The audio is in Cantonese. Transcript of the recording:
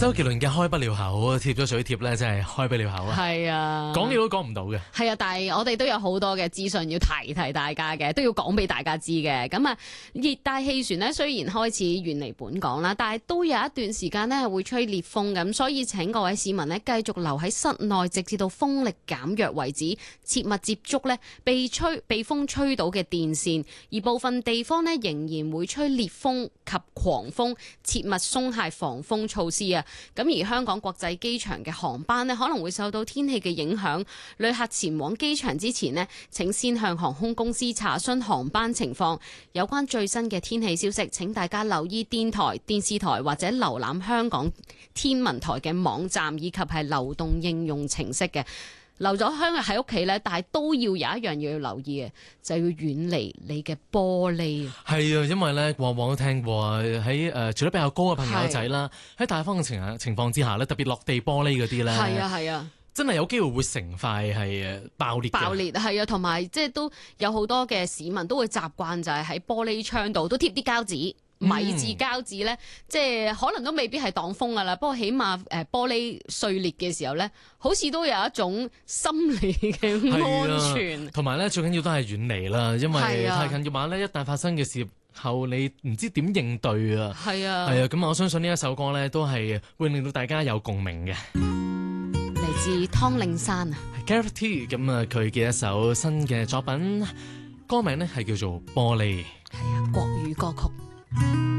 周杰倫嘅開不了口，貼咗水貼咧，真係開不了口啊！ 係啊， 講嘢都講唔到嘅。 係啊，但係我哋都有好多嘅資訊要提大家嘅，都要講俾大家知嘅。咁啊，熱帶氣旋呢，雖然開始遠離本港啦，但係都有一段時間呢係會吹烈風咁，所以請各位市民呢繼續留喺室內，直至到風力減弱為止，切勿接觸呢被風吹到嘅電線，而部分地方呢仍然會吹烈風及狂風，切勿鬆懈防風措施啊！咁而香港國際機場嘅航班呢，可能會受到天氣嘅影響，旅客前往機場之前呢，請先向航空公司查詢航班情況。有關最新嘅天氣消息，請大家留意電台、電視台或者瀏覽香港天文台嘅網站以及係流動應用程式嘅。留咗香喺屋企咧，但係都要有一樣嘢要留意嘅，就要遠離你嘅玻璃。 係啊，因為咧往往都聽過喺住得比較高嘅朋友仔啦，喺大風嘅情況之下咧，特別落地玻璃嗰啲咧， 係啊， 真係有機會會成塊係爆裂。爆裂係啊，同埋即係都有好多嘅市民都會習慣就係喺玻璃窗度都貼啲膠紙。米字膠紙咧，即係可能都未必係擋風噶啦，不過起碼玻璃碎裂嘅時候咧，好似都有一種心理嘅安全。 同埋咧，最緊要都係遠離啦，因為太近嘅話咧，一旦發生嘅事後，你唔知點應對啊。係啊，咁我相信呢一首歌咧，都係會令到大家有共鳴嘅。 嚟自湯令山啊 Gareth T 咁啊，佢嘅一首新嘅作品，歌名咧係叫做《玻璃》。 係啊，國語歌曲。